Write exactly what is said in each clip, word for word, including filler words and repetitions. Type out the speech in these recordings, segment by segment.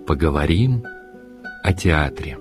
Поговорим о театре.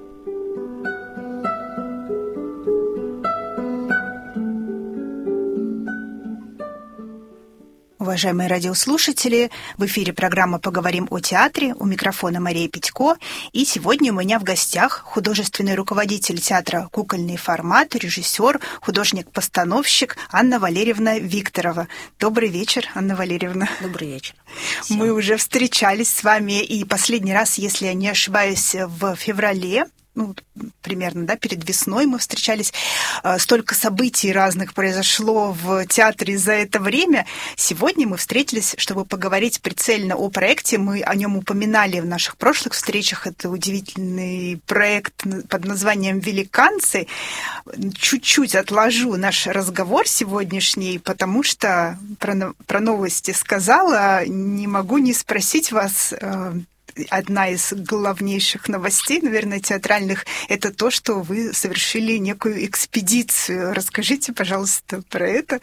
Уважаемые радиослушатели, в эфире программа «Поговорим о театре». У микрофона Мария Петько. И сегодня у меня в гостях художественный руководитель театра «Кукольный формат», режиссер, художник-постановщик Анна Валерьевна Викторова. Добрый вечер, Анна Валерьевна. Добрый вечер. Всем. Мы уже встречались с вами, и последний раз, если я не ошибаюсь, в феврале. Ну, примерно, да, перед весной мы встречались. Столько событий разных произошло в театре за это время. Сегодня мы встретились, чтобы поговорить прицельно о проекте. Мы о нем упоминали в наших прошлых встречах. Это удивительный проект под названием «Великанцы». Чуть-чуть отложу наш разговор сегодняшний, потому что про, про новости сказала. Не могу не спросить вас... Одна из главнейших новостей, наверное, театральных, это то, что вы совершили некую экспедицию. Расскажите, пожалуйста, про это.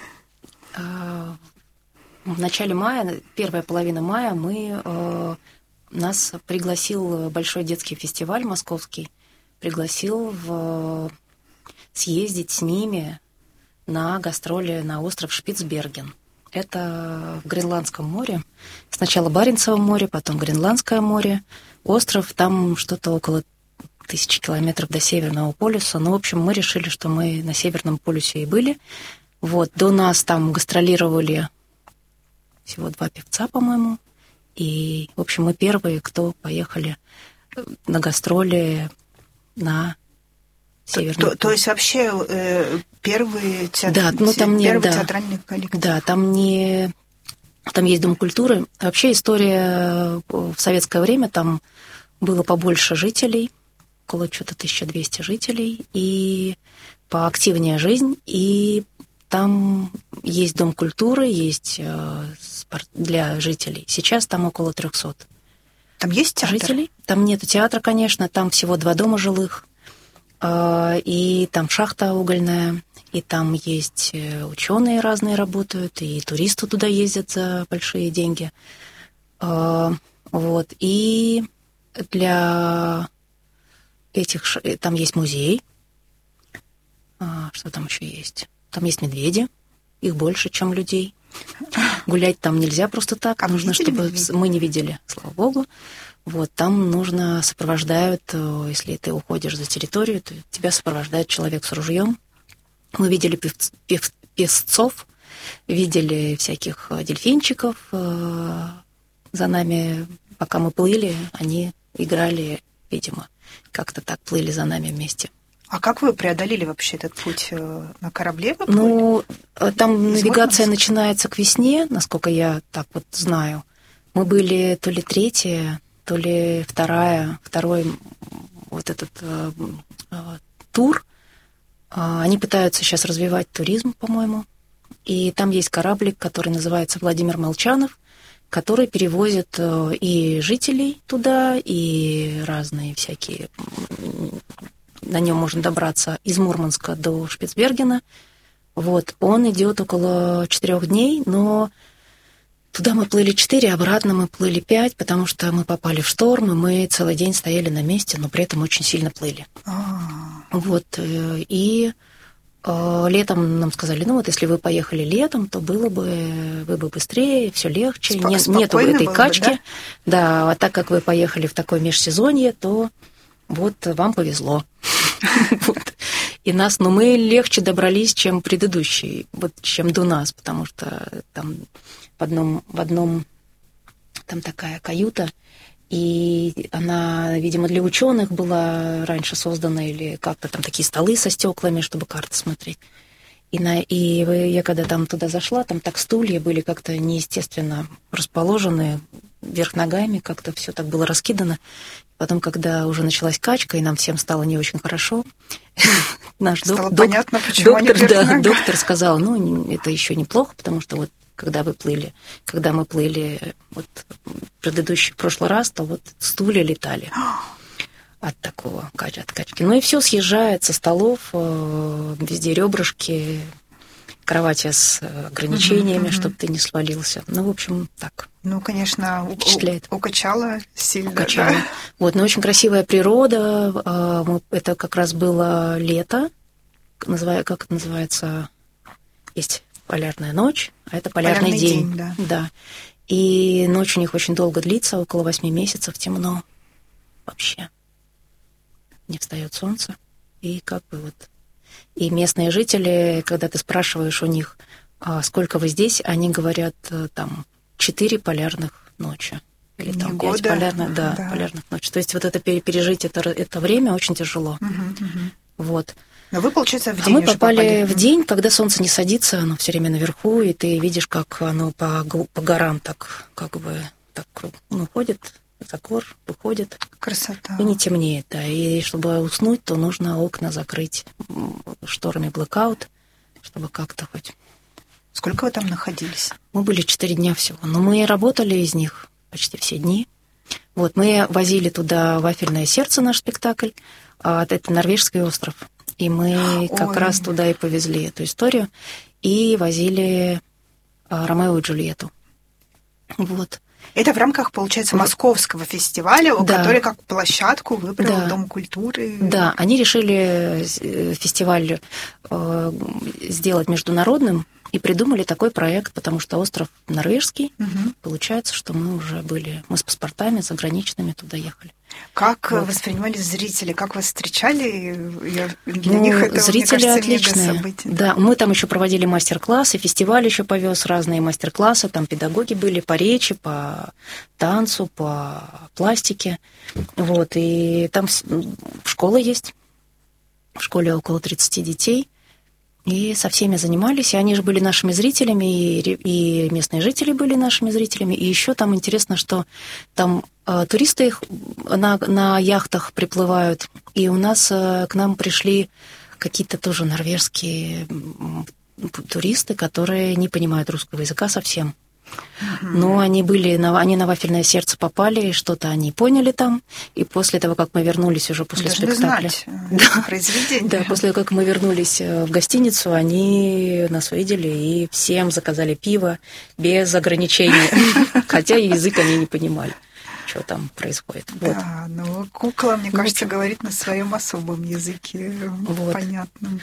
В начале мая, первая половина мая, мы, нас пригласил Большой детский фестиваль московский, пригласил в, съездить с ними на гастроли на остров Шпицберген. Это в Гренландском море. Сначала Баренцево море, потом Гренландское море. Остров, там что-то около тысячи километров до Северного полюса. Ну, в общем, мы решили, что мы на Северном полюсе и были. Вот, до нас там гастролировали всего два певца, по-моему. И, в общем, мы первые, кто поехали на гастроли на Северный полюс. То, то есть вообще э, первые театр... да, ну, там первый нет, да. театральный коллектив. Да, там не... Там есть Дом культуры. Вообще история в советское время, там было побольше жителей, около что-то тысяча двести жителей, и поактивнее жизнь, и там есть Дом культуры, есть для жителей. Сейчас там около трехсот. Там есть театр? Жителей. Там нету театра, конечно, там всего два дома жилых, и там шахта угольная, и там есть ученые разные работают, и туристы туда ездят за большие деньги. Вот. И для этих... Там есть музей. Что там еще есть? Там есть медведи. Их больше, чем людей. Гулять там нельзя просто так. А нужно, чтобы... Медведей? Мы не видели, слава богу. Вот, там нужно, сопровождают, если ты уходишь за территорию, то тебя сопровождает человек с ружьем. Мы видели пев, пев, певцов, видели всяких дельфинчиков. За нами, пока мы плыли, они играли, видимо, как-то так плыли за нами вместе. А как вы преодолели вообще этот путь на корабле? Ну, там навигация начинается к весне, насколько я так вот знаю. Мы были то ли третья, то ли вторая, второй вот этот э, э, тур. Э, они пытаются сейчас развивать туризм, по-моему. И там есть кораблик, который называется «Владимир Молчанов», который перевозит э, и жителей туда, и разные всякие... На нем можно добраться из Мурманска до Шпицбергена. Вот. Он идет около четырех дней, но... Туда мы плыли четыре, обратно мы плыли пять, потому что мы попали в шторм, и мы целый день стояли на месте, но при этом очень сильно плыли. А-а-а. Вот, и э, летом нам сказали, ну вот если вы поехали летом, то было бы, вы бы быстрее, все легче, Спо- нет, нету этой бы, качки. Да? да, а так как вы поехали в такое межсезонье, то вот вам повезло. И нас, ну, мы легче добрались, чем предыдущие, вот, чем до нас, потому что там в одном, в одном там такая каюта, и она, видимо, для ученых была раньше создана, или как-то там такие столы со стеклами, чтобы карты смотреть. И, на, и я когда там туда зашла, там так стулья были как-то неестественно расположены вверх ногами, как-то все так было раскидано. Потом, когда уже началась качка, и нам всем стало не очень хорошо, наш стало док, понятно, почему доктор, они да, доктор сказал, ну, это еще неплохо, потому что вот когда вы плыли, когда мы плыли вот предыдущий, прошлый раз, то вот стулья летали от такого, от качки. Ну и все съезжает со столов, везде ребрышки, кровати с ограничениями, uh-huh, uh-huh. чтобы ты не свалился. Ну, в общем, так. Ну, конечно, впечатляет. Укачало сильно. Укачало. Да? Вот, но очень красивая природа. Это как раз было лето. Как это называется? Есть полярная ночь, а это полярный, полярный день. день да. да. И ночь у них очень долго длится, около восьми месяцев, темно. Вообще. Не встает солнце. И как бы вот... И местные жители, когда ты спрашиваешь у них, сколько вы здесь, они говорят, там, четыре полярных ночи. Или там пять полярных, да, да. полярных ночи. То есть вот это пережить это, это время очень тяжело. Угу, угу. Вот. Но вы, получается, в день А мы попали, попали в день, когда солнце не садится, оно все время наверху, и ты видишь, как оно по, по горам так, как бы, так, ну, ходит, за гор выходит. Красота. И не темнеет, да. И чтобы уснуть, то нужно окна закрыть шторами blackout, чтобы как-то хоть... Сколько вы там находились? Мы были четыре дня всего, но мы работали из них почти все дни. Вот, мы возили туда «Вафельное сердце», наш спектакль, это норвежский остров. И мы Ой. как раз туда и повезли эту историю, и возили «Ромео и Джульетту». Вот. Это в рамках, получается, московского фестиваля, да. который как площадку выбрал да. Дом культуры. Да, они решили фестиваль сделать международным и придумали такой проект, потому что остров норвежский. Угу. Получается, что мы уже были, мы с паспортами заграничными туда ехали. Как вот. воспринимали зрители? Как вас встречали? Для ну, них это, зрители мне кажется, отличные. мега-событие. Да, мы там еще проводили мастер-классы, фестиваль еще повез разные мастер-классы, там педагоги были по речи, по танцу, по пластике. Вот, и там школа есть, в школе около тридцати детей. И со всеми занимались, и они же были нашими зрителями, и, и местные жители были нашими зрителями. И еще там интересно, что там э, туристы их на, на яхтах приплывают, и у нас э, к нам пришли какие-то тоже норвежские туристы, которые не понимают русского языка совсем. Но они были, на, они на «Вафельное сердце» попали, что-то они поняли там, и после того, как мы вернулись уже после Должны спектакля... знать да, произведение. Да, после того, как мы вернулись в гостиницу, они нас видели и всем заказали пиво без ограничений, хотя язык они не понимали, что там происходит. Да, но кукла, мне кажется, говорит на своем особом языке, понятном.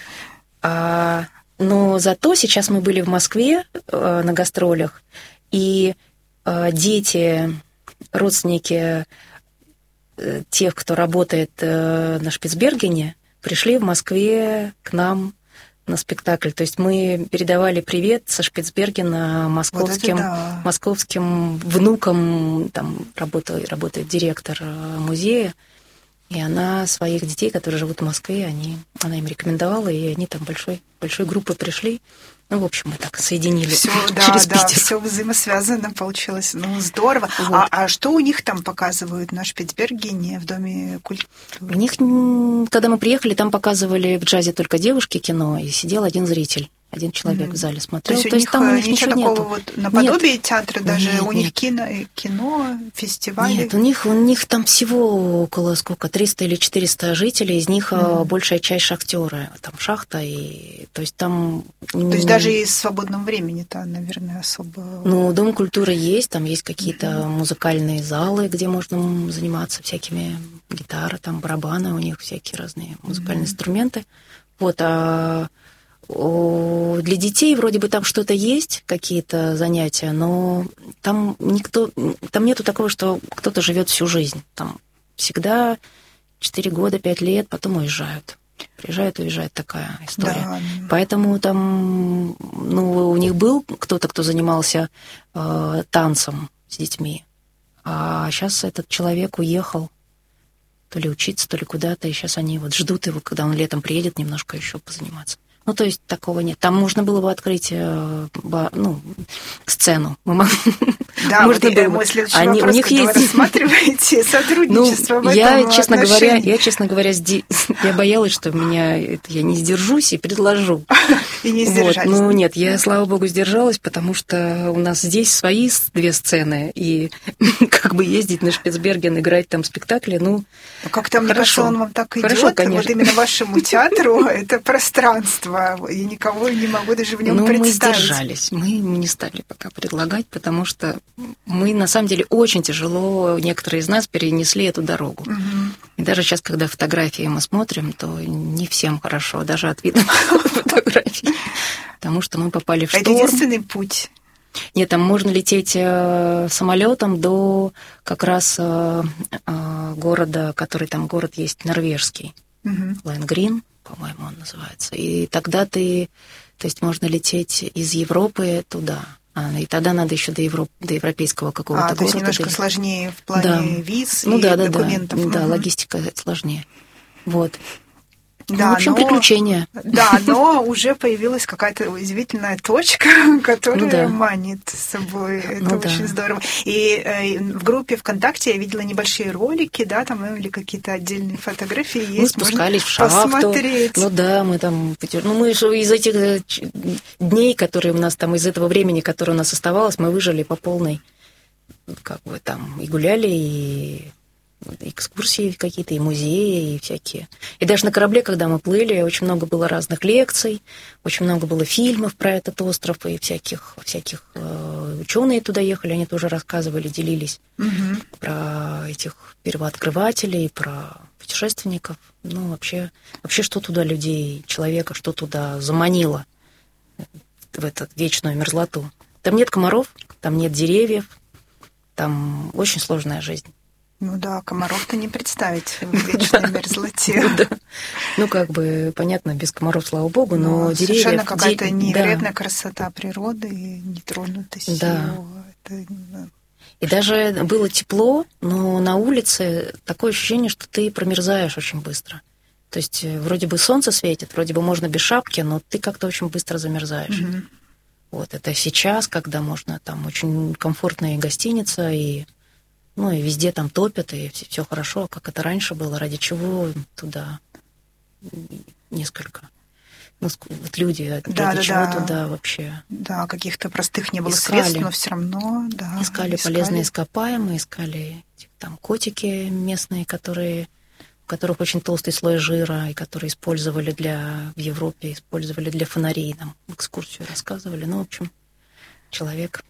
Но зато сейчас мы были в Москве э, на гастролях, и э, дети, родственники э, тех, кто работает э, на Шпицбергене, пришли в Москве к нам на спектакль. То есть мы передавали привет со Шпицбергена московским, вот да. московским внукам, там работает, работает директор музея. И она своих детей, которые живут в Москве, они, она им рекомендовала, и они там большой, большой группой пришли. Ну, в общем, мы так соединили всё, через да, Питер. Да, все взаимосвязано получилось. Ну, здорово. Вот. А, а что у них там показывают на Шпицбергене в Доме культуры? У них, когда мы приехали, там показывали в джазе только девушки кино, и сидел один зритель. Один человек mm. в зале смотрел. То есть, То есть там у них ничего, ничего такого нету. Вот наподобие нет. театра даже? Нет, у них нет. кино, кино, фестивали? Нет, у них, у них там всего около сколько, триста или четыреста жителей, из них mm. большая часть шахтеры. Там шахта, и то есть там... То есть даже и в свободном времени-то, наверное, особо... Ну, Дом культуры есть, там есть какие-то mm. музыкальные залы, где можно заниматься всякими гитары, там барабаны, у них всякие разные музыкальные mm. инструменты. Вот, а... Для детей вроде бы там что-то есть, какие-то занятия, но там никто, там нету такого, что кто-то живет всю жизнь. Там всегда четыре года, пять лет, потом уезжают. Приезжают, уезжают, такая история. Да. Поэтому там, ну, у них был кто-то, кто занимался э, танцем с детьми, а сейчас этот человек уехал то ли учиться, то ли куда-то, и сейчас они вот ждут его, когда он летом приедет, немножко еще позаниматься. Ну, то есть такого нет. Там можно было бы открыть э, ба, ну, сцену. Да, можно вот было мой следующий Они, вопрос, у них когда есть... вы рассматриваете сотрудничество ну, в этом я, честно отношении. говоря, я, честно говоря, сди... я боялась, что меня это, я не сдержусь и предложу. И не сдержались. Вот. Ну, нет, я, слава богу, сдержалась, потому что у нас здесь свои две сцены, и как бы ездить на Шпицберген, играть там спектакли, ну, как-то, мне кажется, он вам так идет, Хорошо, конечно. Вот именно вашему театру это пространство. Я никого не могу даже в нем ну, представить. Мы сдержались. Мы не стали пока предлагать, потому что мы, на самом деле, очень тяжело, некоторые из нас перенесли эту дорогу. Угу. И даже сейчас, когда фотографии мы смотрим, то не всем хорошо, даже от вида фотографий. Потому что мы попали в шторм. Это единственный путь? Нет, там можно лететь самолетом до как раз города, который там город есть, норвежский. Угу. Лайнгрин, по-моему, он называется. И тогда ты, то есть можно лететь из Европы туда. А, и тогда надо еще до, Европ, до европейского какого-то а, города. То есть немножко долететь. Сложнее в плане да. виз ну, и да, документов. Да, да, угу. да, логистика сложнее. Вот. Да, ну, в общем, но, приключения. Да, но уже появилась какая-то удивительная точка, которая ну, да. манит с собой. Это ну, очень да. здорово. И э, в группе ВКонтакте я видела небольшие ролики, да, там или какие-то отдельные фотографии есть. Мы спускались в шахту. Посмотреть. Ну да, мы там... Ну мы из этих дней, которые у нас там, из этого времени, которое у нас оставалось, мы выжили по полной. Как бы там и гуляли, и... экскурсии какие-то, и музеи, и всякие. И даже на корабле, когда мы плыли, очень много было разных лекций, очень много было фильмов про этот остров, и всяких, всяких э, ученые туда ехали, они тоже рассказывали, делились угу. про этих первооткрывателей, про путешественников. Ну, вообще, вообще, что туда людей, человека, что туда заманило в эту вечную мерзлоту. Там нет комаров, там нет деревьев, там очень сложная жизнь. Ну да, комаров-то не представить в вечной мерзлоте. Ну, как бы, понятно, без комаров, слава богу, но деревья... Совершенно какая-то невероятная красота природы, нетронутость ее. И даже было тепло, но на улице такое ощущение, что ты промерзаешь очень быстро. То есть вроде бы солнце светит, вроде бы можно без шапки, но ты как-то очень быстро замерзаешь. Вот, это сейчас, когда можно, там очень комфортная гостиница, и... Ну, и везде там топят, и все хорошо, как это раньше было, ради чего туда несколько... Ну, вот люди, ради да, да, чего да. туда вообще... Да, каких-то простых не было искали, средств, но все равно, да. Искали, искали полезные ископаемые, искали там котики местные, которые, у которых очень толстый слой жира, и которые использовали для... В Европе использовали для фонарей, нам экскурсию рассказывали. Ну, в общем, человек...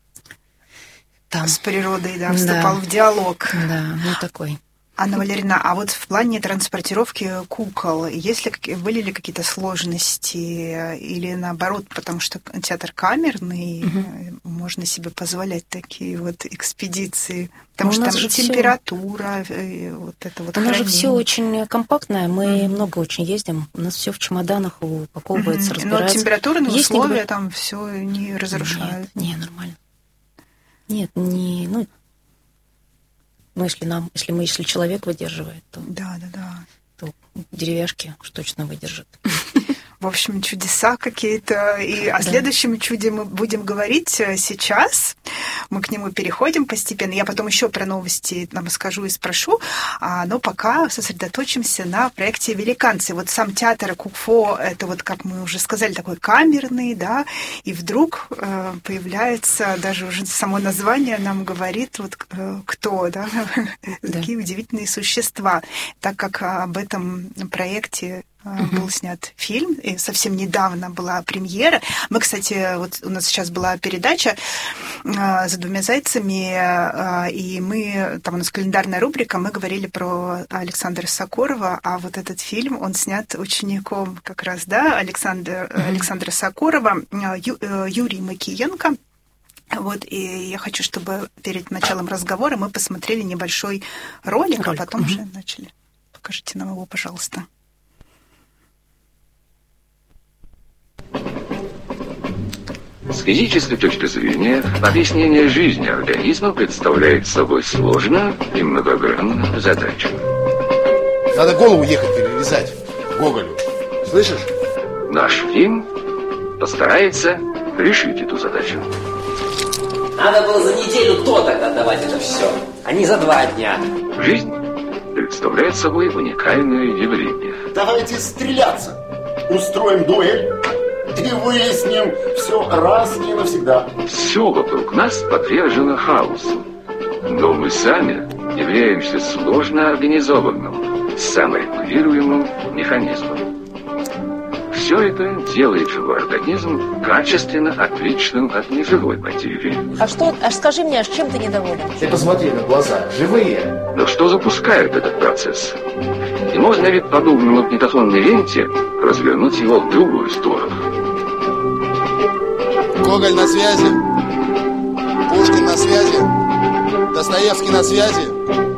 Там. С природой, да, вступал да. в диалог. Да, ну такой. Анна Валерьевна, а вот в плане транспортировки кукол, есть ли, были ли какие-то сложности или наоборот, потому что театр камерный, угу. можно себе позволять такие вот экспедиции, потому ну, что там же температура, всё... вот это вот. У нас хранение. же все очень компактное, мы mm. много очень ездим, у нас все в чемоданах упаковывается, mm-hmm. разбирается. Но температурные есть условия не... там все не разрушают. Нет, не, нормально. Нет, не, ну, ну, если нам, если мы, если человек выдерживает, то, да, да, да. то деревяшки уж точно выдержат. В общем, чудеса какие-то. И о да. следующем чуде мы будем говорить сейчас. Мы к нему переходим постепенно. Я потом еще про новости нам скажу и спрошу. Но пока сосредоточимся на проекте «Великанцы». Вот сам театр Кукфо, это вот, как мы уже сказали, такой камерный, да, и вдруг появляется, даже уже само название нам говорит, вот кто, да, да. такие удивительные существа. Так как об этом проекте Uh-huh. был снят фильм, и совсем недавно была премьера. Мы, кстати, вот у нас сейчас была передача э, «За двумя зайцами», э, и мы, там у нас календарная рубрика, мы говорили про Александра Сокурова, а вот этот фильм, он снят учеником как раз, да, Александра, uh-huh. Александра Сокурова, Ю, Юрий Макиенко. Вот, и я хочу, чтобы перед началом разговора мы посмотрели небольшой ролик, ролик. а потом uh-huh. уже начали. Покажите нам его, пожалуйста. С физической точки зрения, объяснение жизни организма представляет собой сложную и многогранную задачу. Надо голову ехать перерезать Гоголю. Слышишь? Наш фильм постарается решить эту задачу. Надо было за неделю до тогда давать это все, а не за два дня. Жизнь представляет собой уникальное явление. Давайте стреляться. Устроим дуэль. И выясним все раз и навсегда. Все вокруг нас подвержено хаосу. Но мы сами являемся сложно организованным, саморегулируемым механизмом. все это делает живой организм качественно отличным от неживой материи. А что, аж скажи мне, а с чем ты недоволен? Ты посмотри на глаза, живые. Но что запускает этот процесс? И можно ведь, подобно магнитофонной ленте, развернуть его в другую сторону. Гоголь на связи, Пушкин на связи, Достоевский на связи.